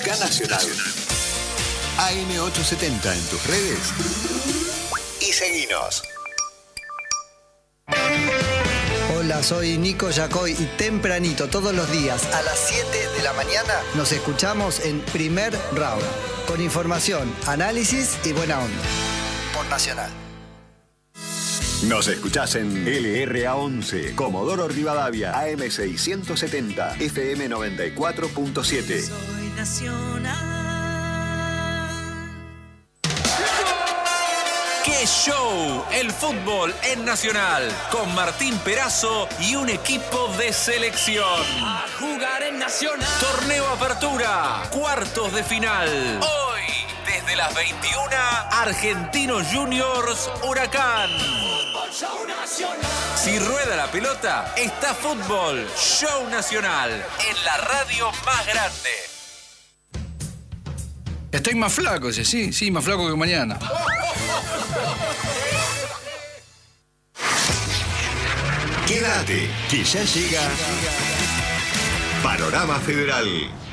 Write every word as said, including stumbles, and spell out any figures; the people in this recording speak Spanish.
Música nacional. A M ochocientos setenta en tus redes. Y seguinos. Hola, soy Nico Yacoy y tempranito todos los días a las siete de la mañana nos escuchamos en Primer Round. Con información, análisis y buena onda. Por Nacional. Nos escuchás en L R A once, Comodoro Rivadavia, A M seiscientos setenta, F M noventa y cuatro punto siete. Soy Nacional. ¡Qué show! El fútbol en Nacional, con Martín Perazo y un equipo de selección. A jugar en Nacional. Torneo Apertura, cuartos de final. Hoy, desde las veintiuna, Argentinos Juniors, Huracán. Show Nacional. Si rueda la pelota, está fútbol. Show Nacional, en la radio más grande. Estoy más flaco, ese, sí, sí, más flaco que mañana. Quédate, que ya llega Panorama Federal.